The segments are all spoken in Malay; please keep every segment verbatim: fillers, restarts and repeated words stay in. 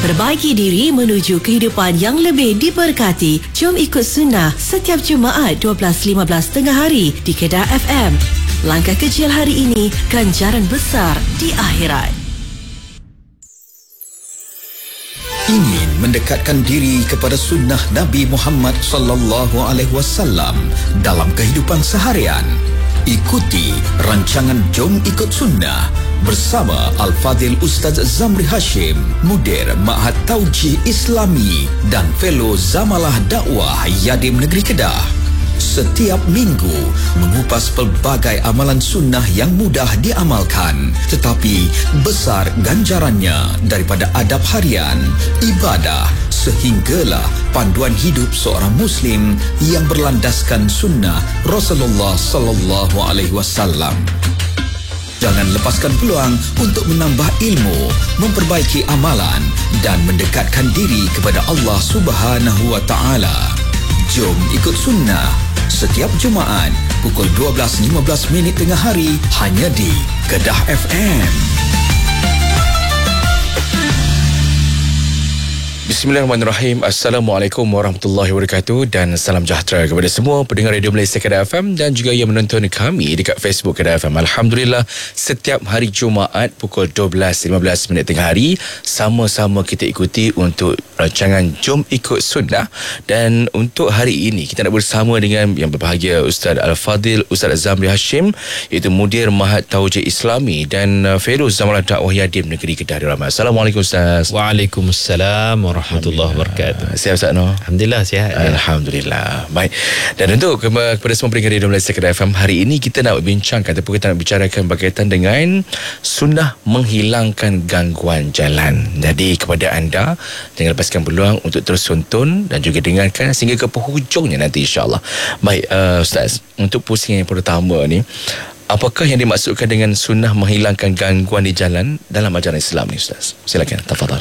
Perbaiki diri menuju kehidupan yang lebih diberkati. Jom ikut sunnah setiap Jumaat dua belas lima belas tengah hari di Kedah F M. Langkah kecil hari ini, ganjaran besar di akhirat. Ingin mendekatkan diri kepada sunnah Nabi Muhammad sallallahu alaihi wasallam dalam kehidupan seharian? Ikuti rancangan Jom Ikut Sunnah bersama Al-Fadhil Ustaz Zamri Hashim, Mudir Ma'had Tauji Islami dan Fellow Zamalah Dakwah Yadim Negeri Kedah. Setiap minggu mengupas pelbagai amalan sunnah yang mudah diamalkan tetapi besar ganjarannya, daripada adab harian, ibadah sehinggalah panduan hidup seorang muslim yang berlandaskan sunnah Rasulullah sallallahu alaihi wasallam. Jangan lepaskan peluang untuk menambah ilmu, memperbaiki amalan dan mendekatkan diri kepada Allah Subhanahu wa taala. Jom ikut sunnah setiap Jumaat pukul dua belas lima belas minit tengah hari hanya di Kedah F M. Bismillahirrahmanirrahim. Assalamualaikum warahmatullahi wabarakatuh dan salam sejahtera kepada semua pendengar Radio Malaysia Kedah F M dan juga yang menonton kami dekat Facebook Kedah F M. Alhamdulillah, setiap hari Jumaat pukul dua belas lima belas minit tengah hari sama-sama kita ikuti untuk rancangan Jom Ikut Sunnah. Dan untuk hari ini kita nak bersama dengan yang berbahagia Ustaz Al-Fadhil Ustaz Zamri Hashim, iaitu Mudir Ma'had Tauji Islami dan uh, Fellow Zamalah Dakwah Yadim Negeri Kedah. Assalamualaikum Ustaz. Waalaikumsalam warahmatullahi wabarakatuh. Sihat Ustaz no? Alhamdulillah sihat. Alhamdulillah. Baik. Dan untuk kepada semua pendengar Radio Malaysia Kedah F M, hari ini kita nak bincangkan ataupun kita nak bicarakan berkaitan dengan sunnah menghilangkan gangguan jalan. Jadi kepada anda, jangan lepaskan peluang untuk terus tonton dan juga dengarkan sehingga ke penghujungnya nanti insya-Allah. Baik uh, Ustaz, untuk pusingan yang pertama ni, apakah yang dimaksudkan dengan sunnah menghilangkan gangguan di jalan dalam ajaran Islam ni Ustaz? Silakan, tafadhal.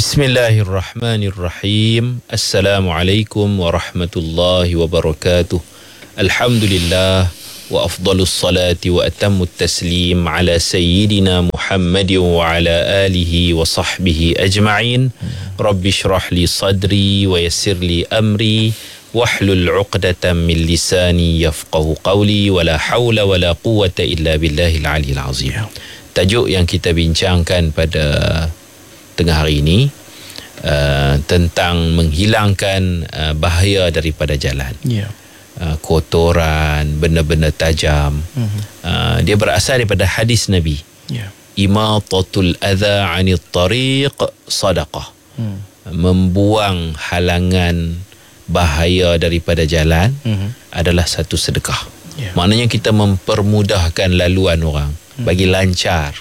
Bismillahirrahmanirrahim. Assalamualaikum warahmatullahi wabarakatuh. Alhamdulillah wa afdalus salati wa atammut taslim ala sayyidina Muhammadin wa ala alihi wa sahbihi ajma'in. Rabbi shrah li sadri wa yassir li amri wahlul 'uqdatam min lisani yafqahu qawli wa la hawla wa la quwwata illa billahil 'aliyyil 'azim. Tajuk yang kita bincangkan pada tengah hari ini uh, tentang menghilangkan uh, bahaya daripada jalan. Yeah. Uh, kotoran, benda-benda tajam. Uh-huh. Uh, dia berasal daripada hadis Nabi. Yeah. Imatatul adha 'anil tariq sadaqah. Hmm. Membuang halangan bahaya daripada jalan uh-huh. adalah satu sedekah. Yeah. Maknanya kita mempermudahkan laluan orang, hmm. bagi lancar.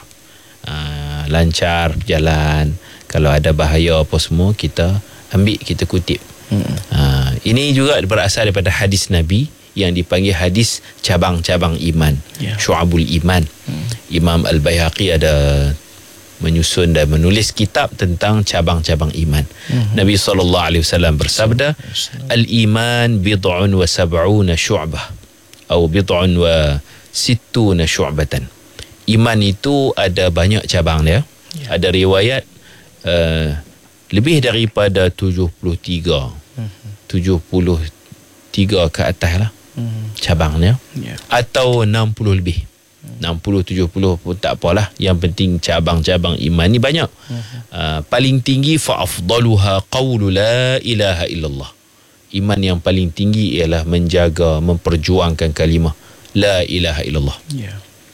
Uh, lancar jalan. Kalau ada bahaya apa semua, kita ambil, kita kutip. hmm. uh, Ini juga berasal daripada hadis Nabi yang dipanggil hadis cabang-cabang iman, yeah. Syu'abul iman. hmm. Imam Al-Baihaqi ada menyusun dan menulis kitab tentang cabang-cabang iman. hmm. Nabi sallallahu alaihi wasallam bersabda, al-iman bid'un wa sab'una syu'bah atau bid'un wa sittuna syu'batan. Iman itu ada banyak cabang dia. Yeah. Ada riwayat uh, lebih daripada tujuh puluh tiga. Mm-hmm. tujuh puluh tiga ke atas lah. Mm-hmm. cabangnya. Yeah. Atau enam puluh lebih. Mm-hmm. enam puluh, tujuh puluh pun tak apalah. Yang penting cabang-cabang iman ni banyak. Mm-hmm. Uh, paling tinggi fa afdaluha qawlu la ilaha illallah. Iman yang paling tinggi ialah menjaga, memperjuangkan kalimah la ilaha illallah. Yeah.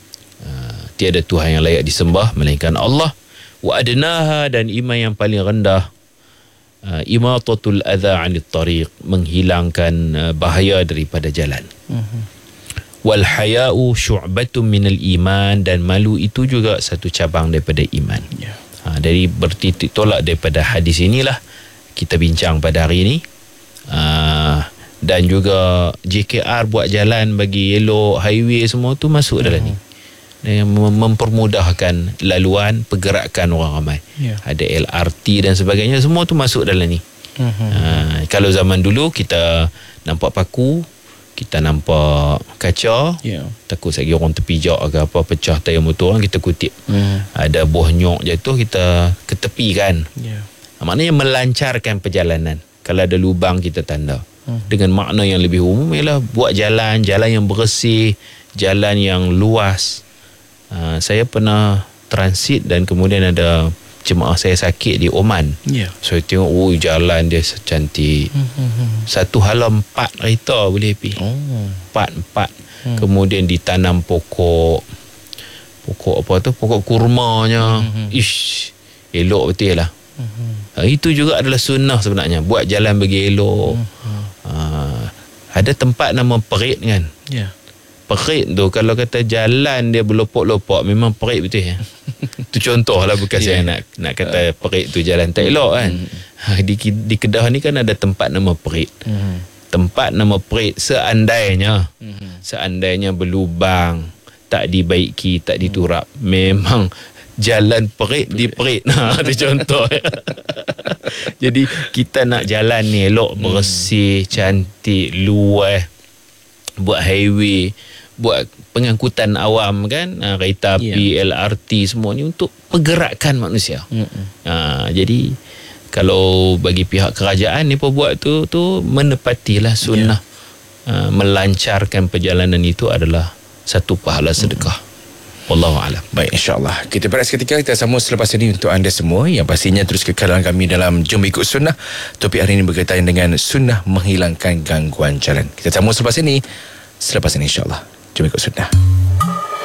Uh, tiada Tuhan yang layak disembah melainkan Allah. Wa adnaha, dan iman yang paling rendah uh, imatatul adha 'anil tariq, menghilangkan uh, bahaya daripada jalan. Uh-huh. Wal haya'u syu'batun minal iman, dan malu itu juga satu cabang daripada iman. Yeah. Uh, dari bertitik tolak daripada hadis inilah kita bincang pada hari ini. Uh, dan juga J K R buat jalan bagi elok, highway semua tu masuk uh-huh. dalam ni. Yang mempermudahkan laluan, pergerakan orang ramai. Yeah. Ada L R T dan sebagainya, semua tu masuk dalam ni. Uh-huh. Uh, kalau zaman dulu kita nampak paku, kita nampak kaca, yeah. takut lagi orang terpijak ke apa, pecah tayar motor orang, kita kutip. Uh-huh. Ada buah nyok jatuh, kita ketepikan. Yeah. Maknanya melancarkan perjalanan. Kalau ada lubang kita tanda. Hmm. Dengan makna yang lebih umum ialah buat jalan, jalan yang bersih, jalan yang luas. Uh, saya pernah transit dan kemudian ada jemaah saya sakit di Oman. Yeah. So saya tengok, oh jalan dia cantik. Hmm. Satu halam empat kereta boleh pergi. Oh. Empat, empat. Hmm. Kemudian ditanam pokok. Pokok apa tu? Pokok kurmanya. Hmm. Ish, elok betul lah. Hmm. Uh, itu juga adalah sunnah sebenarnya. Buat jalan bagi elok. Hmm. Uh, ada tempat nama Perit kan. Ya. Yeah. Perit tu kalau kata jalan dia berlopok-lopok memang perit betul ya. Tu contoh lah, bukan yeah. saya nak nak kata perit tu jalan tak elok kan. Mm. Di, di Kedah ni kan ada tempat nama Perit. Mm. Tempat nama Perit seandainya mm. seandainya berlubang, tak dibaiki, tak diturap, mm. memang jalan perit di perit. Ha, tu contoh. Jadi kita nak jalan ni elok, bersih, hmm. cantik, luas, buat highway, buat pengangkutan awam kan, ha, kereta api, yeah. L R T semua ni untuk pergerakan manusia. Hmm. Ha, jadi kalau bagi pihak kerajaan ni buat tu tu menepatilah sunnah. Yeah. Ha, melancarkan perjalanan itu adalah satu pahala sedekah. Hmm. Wallahualam. Baik, insyaAllah kita berehat seketika. Kita sambung selepas ini untuk anda semua yang pastinya terus kekalan kami dalam Jom Ikut Sunnah. Topik hari ini berkaitan dengan sunnah menghilangkan gangguan jalan. Kita sambung selepas ini. Selepas ini insyaAllah Jom Ikut Sunnah.